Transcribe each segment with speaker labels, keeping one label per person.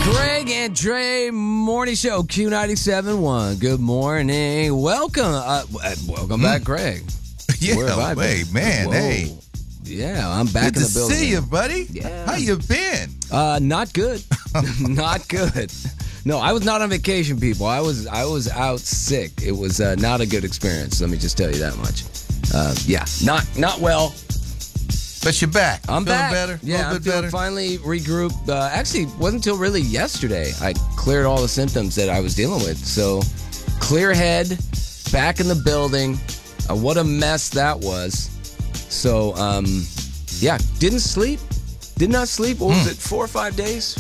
Speaker 1: Greg and Dre Morning Show, Q97.1. Good morning. Welcome. Welcome back, Greg.
Speaker 2: Yeah, wait, man,
Speaker 1: Whoa.
Speaker 2: Hey.
Speaker 1: Yeah, I'm back
Speaker 2: Good
Speaker 1: in the building.
Speaker 2: to see you, buddy.
Speaker 1: Yeah.
Speaker 2: How you been?
Speaker 1: Not good. Not good. No, I was not on vacation, people. I was out sick. It was not a good experience. Let me just tell you that much. Yeah, not well.
Speaker 2: But you're back.
Speaker 1: I'm
Speaker 2: feeling
Speaker 1: back.
Speaker 2: better?
Speaker 1: Yeah, I'm
Speaker 2: better?
Speaker 1: finally regrouped. Actually, wasn't until really yesterday I cleared all the symptoms that I was dealing with. So, clear head, back in the building. What a mess that was. So, yeah, didn't sleep. Did not sleep. What was it, 4 or 5 days?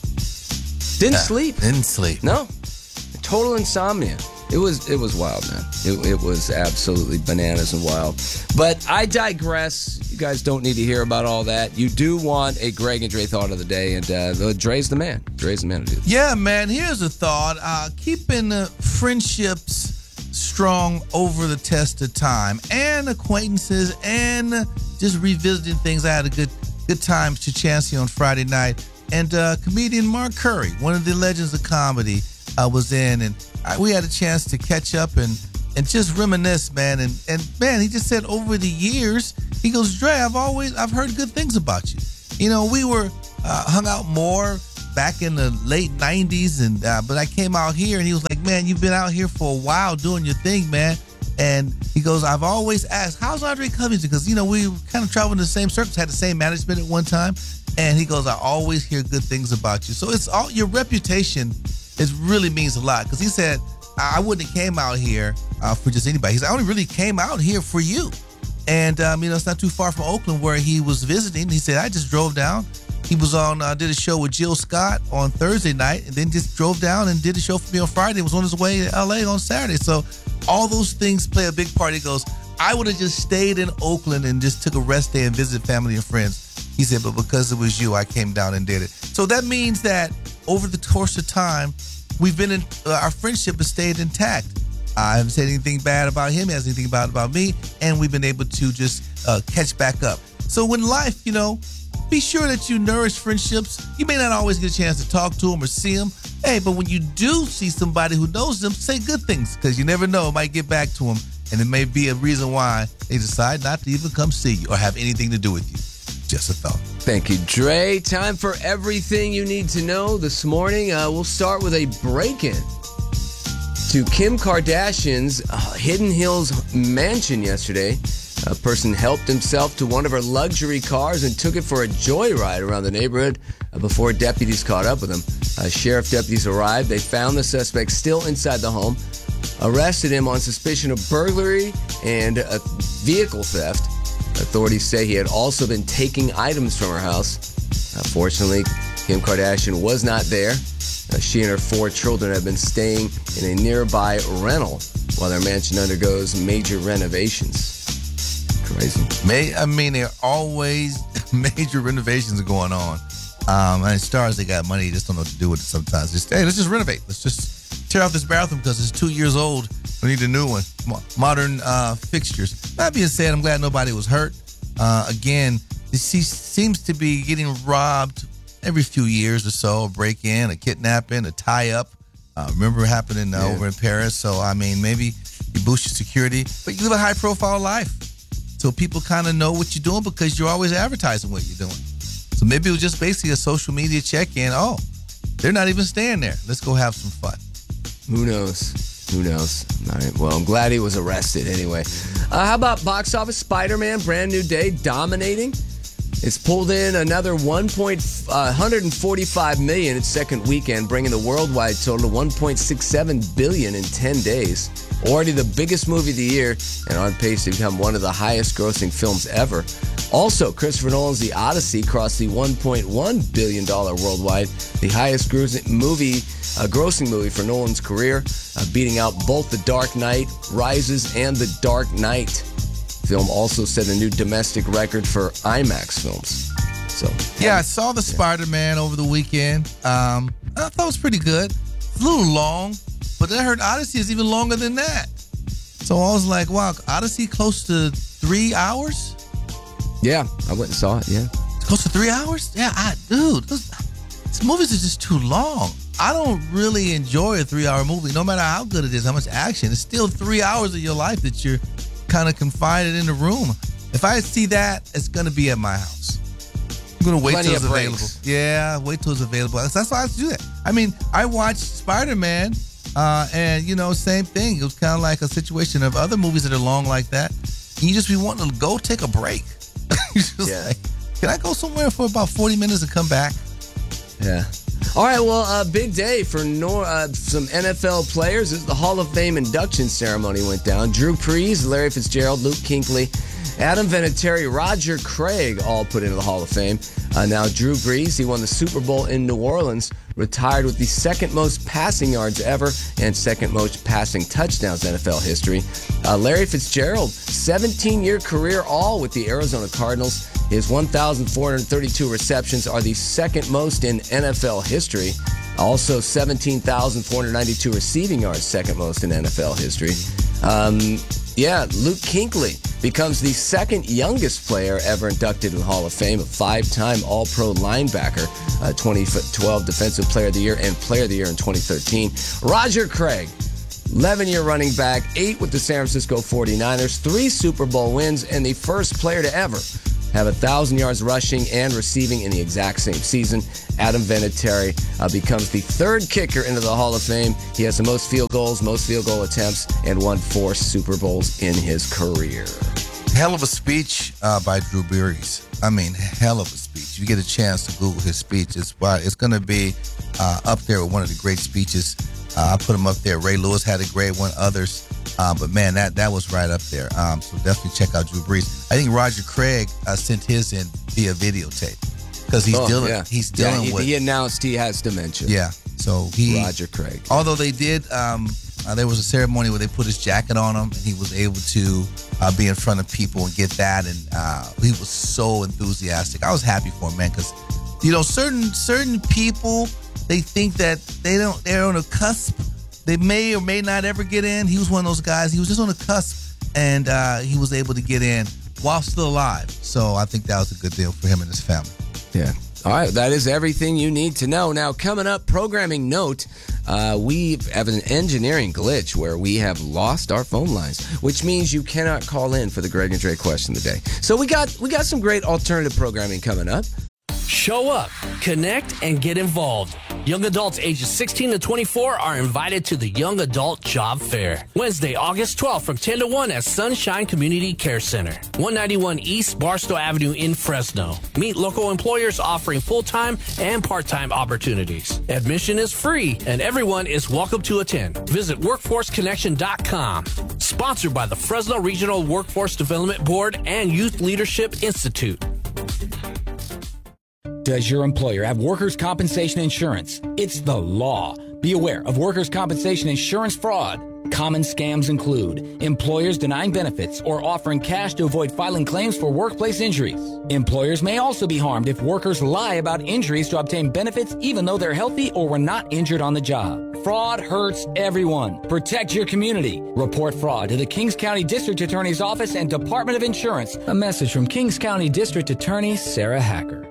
Speaker 1: Didn't sleep.
Speaker 2: Didn't sleep.
Speaker 1: No. Total insomnia. It was wild, man. It was absolutely bananas and wild. But I digress. You guys don't need to hear about all that. You do want a Greg and Dre thought of the day, and Dre's the man. Dre's the man to do this.
Speaker 2: Yeah, man, here's a thought. Keeping friendships strong over the test of time and acquaintances and just revisiting things. I had a good time to Chancey on Friday night. And comedian Mark Curry, one of the legends of comedy, was in, and we had a chance to catch up and just reminisce, man. And man, he just said over the years, he goes, Dre, I've heard good things about you. You know, we were hung out more back in the late 90s, and but I came out here, and he was like, man, you've been out here for a while doing your thing, man. And he goes, I've always asked, how's Andre Covington? Because, you know, we kind of traveled in the same circles, had the same management at one time. And he goes, I always hear good things about you. So it's all your reputation. It really means a lot. Because he said, I wouldn't have came out here for just anybody. He said, I only really came out here for you. And, you know, it's not too far from Oakland where he was visiting. He said, I just drove down. He was on, did a show with Jill Scott on Thursday night, and then just drove down and did a show for me on Friday. He was on his way to LA on Saturday. So all those things play a big part. He goes, I would have just stayed in Oakland and just took a rest day and visited family and friends. He said, but because it was you, I came down and did it. So that means that over the course of time, we've been in, our friendship has stayed intact. I haven't said anything bad about him. He hasn't anything bad about me. And we've been able to just catch back up. So when life, you know, be sure that you nourish friendships. You may not always get a chance to talk to them or see them. Hey, but when you do see somebody who knows them, say good things, because you never know, it might get back to them. And it may be a reason why they decide not to even come see you or have anything to do with you. Just a thought.
Speaker 1: Thank you, Dre. Time for everything you need to know this morning. We'll start with a break-in to Kim Kardashian's Hidden Hills mansion yesterday. A person helped himself to one of her luxury cars and took it for a joyride around the neighborhood before deputies caught up with him. Sheriff deputies arrived. They found the suspect still inside the home, arrested him on suspicion of burglary and vehicle theft. Authorities say he had also been taking items from her house. Fortunately, Kim Kardashian was not there. She and her 4 children have been staying in a nearby rental while their mansion undergoes major renovations. Crazy.
Speaker 2: There are always major renovations going on. And stars, they got money, you just don't know what to do with it sometimes. Just, hey, let's just renovate. Let's just tear off this bathroom because it's 2 years old. We need a new one. Modern fixtures. That being said, I'm glad nobody was hurt. Again, she seems to be getting robbed every few years or so. A break-in, a kidnapping, a tie-up. Remember it happening over in Paris. So, I mean, maybe you boost your security, but you live a high-profile life. So people kind of know what you're doing because you're always advertising what you're doing. So maybe it was just basically a social media check-in. Oh, they're not even staying there. Let's go have some fun.
Speaker 1: Who knows? Who knows? All right. Well, I'm glad he was arrested anyway. How about box office? Spider-Man, brand new day, dominating. It's pulled in another $145 million its second weekend, bringing the worldwide total to $1.67 billion in 10 days. Already the biggest movie of the year and on pace to become one of the highest grossing films ever. Also, Christopher Nolan's The Odyssey crossed the $1.1 billion worldwide, the highest grossing movie for Nolan's career, beating out both The Dark Knight Rises and The Dark Knight. Film also set a new domestic record for IMAX films. So
Speaker 2: yeah, I saw the Spider-Man over the weekend. I thought it was pretty good. It's a little long, but I heard Odyssey is even longer than that. So I was like, wow, Odyssey close to 3 hours?
Speaker 1: Yeah, I went and saw it, yeah.
Speaker 2: It's close to 3 hours? Yeah, dude. these movies are just too long. I don't really enjoy a 3-hour movie, no matter how good it is, how much action. It's still 3 hours of your life that you're kind of confined in a room. If I see that, it's going to be at my house. I'm going to wait till it's available. Yeah, wait till it's available. That's why I do that. I mean, I watched Spider-Man, and, you know, same thing. It was kind of like a situation of other movies that are long like that. You just be wanting to go take a break. You're just like, can I go somewhere for about 40 minutes and come back?
Speaker 1: Yeah. All right, well, big day for some NFL players. This is the Hall of Fame induction ceremony went down. Drew Brees, Larry Fitzgerald, Luke Kuechly, Adam Vinatieri, Roger Craig all put into the Hall of Fame. Now, Drew Brees, he won the Super Bowl in New Orleans, retired with the second most passing yards ever and second most passing touchdowns in NFL history. Larry Fitzgerald, 17-year career all with the Arizona Cardinals. His 1,432 receptions are the second most in NFL history. Also, 17,492 receiving yards, second most in NFL history. Luke Kuechly becomes the second youngest player ever inducted in the Hall of Fame, a 5-time All-Pro linebacker, 2012 Defensive Player of the Year and Player of the Year in 2013. Roger Craig, 11-year running back, 8 with the San Francisco 49ers, 3 Super Bowl wins, and the first player to ever have 1,000 yards rushing and receiving in the exact same season. Adam Vinatieri becomes the third kicker into the Hall of Fame. He has the most field goals, most field goal attempts, and won 4 Super Bowls in his career.
Speaker 2: Hell of a speech by Drew Brees. I mean, hell of a speech. You get a chance to Google his speech. It's going to be up there with one of the great speeches. I put him up there. Ray Lewis had a great one, others. But man, that was right up there. So definitely check out Drew Brees. I think Roger Craig sent his in via videotape because he's dealing with.
Speaker 1: He announced he has dementia.
Speaker 2: Yeah, so
Speaker 1: Roger Craig.
Speaker 2: Although they did, there was a ceremony where they put his jacket on him, and he was able to be in front of people and get that, and he was so enthusiastic. I was happy for him, man, because you know certain people, they think that they're on a cusp. They may or may not ever get in. He was one of those guys. He was just on the cusp, and he was able to get in while still alive. So I think that was a good deal for him and his family.
Speaker 1: Yeah. All right. That is everything you need to know. Now, coming up, programming note, we have an engineering glitch where we have lost our phone lines, which means you cannot call in for the Greg and Dre question of the day. So we got some great alternative programming coming up.
Speaker 3: Show up, connect, and get involved. Young adults ages 16 to 24 are invited to the Young Adult Job Fair. Wednesday, August 12th from 10 to 1 at Sunshine Community Care Center, 191 East Barstow Avenue in Fresno. Meet local employers offering full-time and part-time opportunities. Admission is free, and everyone is welcome to attend. Visit WorkforceConnection.com. Sponsored by the Fresno Regional Workforce Development Board and Youth Leadership Institute.
Speaker 4: Does your employer have workers' compensation insurance? It's the law. Be aware of workers' compensation insurance fraud. Common scams include employers denying benefits or offering cash to avoid filing claims for workplace injuries. Employers may also be harmed if workers lie about injuries to obtain benefits even though they're healthy or were not injured on the job. Fraud hurts everyone. Protect your community. Report fraud to the Kings County District Attorney's Office and Department of Insurance. A message from Kings County District Attorney Sarah Hacker.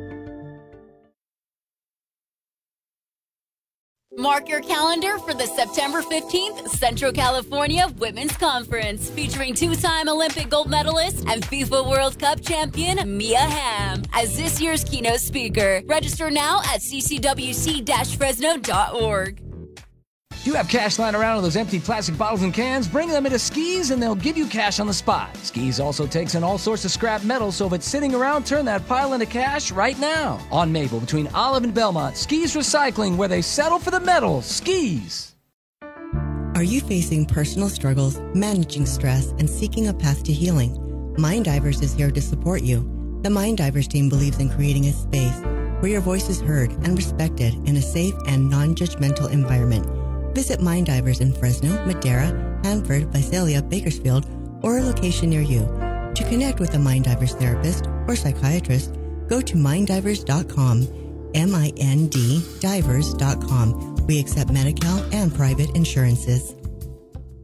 Speaker 5: Mark your calendar for the September 15th Central California Women's Conference, featuring 2-time Olympic gold medalist and FIFA World Cup champion Mia Hamm as this year's keynote speaker. Register now at ccwc-fresno.org.
Speaker 4: Do you have cash lying around in those empty plastic bottles and cans? Bring them into Skis and they'll give you cash on the spot. Skis also takes in all sorts of scrap metal, so if it's sitting around, turn that pile into cash right now. On Maple, between Olive and Belmont, Skis Recycling, where they settle for the metal. Skis.
Speaker 6: Are you facing personal struggles, managing stress, and seeking a path to healing? Mind Divers is here to support you. The Mind Divers team believes in creating a space where your voice is heard and respected in a safe and non-judgmental environment. Visit Mind Divers in Fresno, Madera, Hanford, Visalia, Bakersfield, or a location near you. To connect with a Mind Divers therapist or psychiatrist, go to minddivers.com, M-I-N-D divers.com. We accept Medi-Cal and private insurances.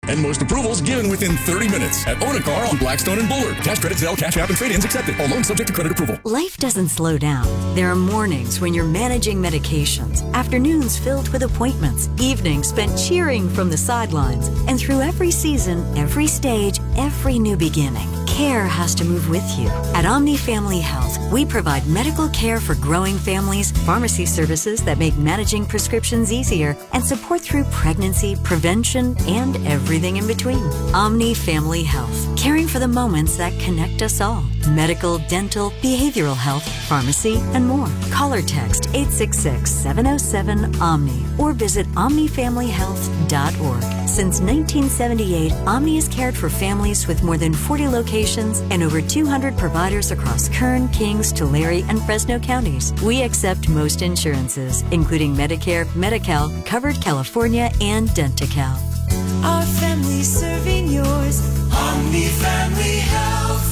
Speaker 7: And most approvals given within 30 minutes. At Own a Car on Blackstone and Bullard. Cash credit, Zelle, Cash App, and trade-ins accepted. All loans subject to credit approval.
Speaker 8: Life doesn't slow down. There are mornings when you're managing medications, afternoons filled with appointments, evenings spent cheering from the sidelines, and through every season, every stage, every new beginning, care has to move with you. At Omni Family Health, we provide medical care for growing families, pharmacy services that make managing prescriptions easier, and support through pregnancy, prevention, and everything in between. Omni Family Health, caring for the moments that connect us all. Medical, dental, behavioral health, pharmacy, and more. Call or text 866-707-OMNI or visit omnifamilyhealth.org. Since 1978, Omni has cared for families with more than 40 locations and over 200 providers across Kern, Kings, Tulare, and Fresno counties. We accept most insurances, including Medicare, Medi-Cal, Covered California, and Denti-Cal.
Speaker 9: Our family serving yours. Omni Family Health.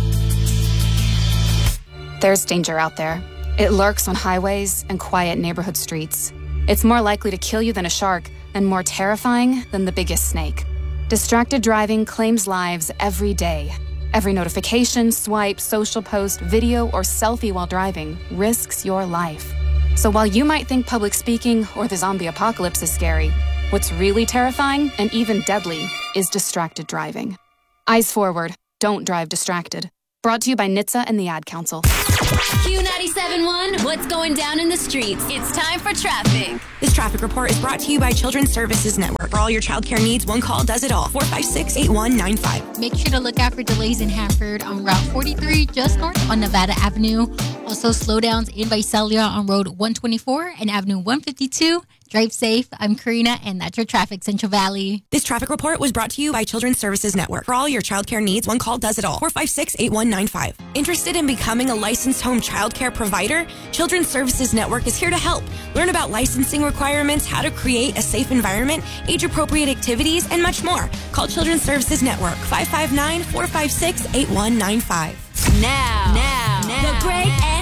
Speaker 10: There's danger out there. It lurks on highways and quiet neighborhood streets. It's more likely to kill you than a shark and more terrifying than the biggest snake. Distracted driving claims lives every day. Every notification, swipe, social post, video, or selfie while driving risks your life. So while you might think public speaking or the zombie apocalypse is scary, what's really terrifying and even deadly is distracted driving. Eyes forward. Don't drive distracted. Brought to you by NHTSA and the Ad Council.
Speaker 5: Q97.1, what's going down in the streets? It's time for traffic.
Speaker 11: This traffic report is brought to you by Children's Services Network. For all your childcare needs, one call does it all. 456-8195.
Speaker 12: Make sure to look out for delays in Hanford on Route 43, just north on Nevada Avenue. Also, slowdowns in Visalia on Road 124 and Avenue 152. Drive safe. I'm Karina, and that's your traffic, Central Valley.
Speaker 11: This traffic report was brought to you by Children's Services Network. For all your childcare needs, one call does it all. 456-8195. Interested in becoming a licensed home childcare provider? Children's Services Network is here to help. Learn about licensing requirements, how to create a safe environment, age-appropriate activities, and much more. Call Children's Services Network, 559-456-8195.
Speaker 5: Now, the Greg and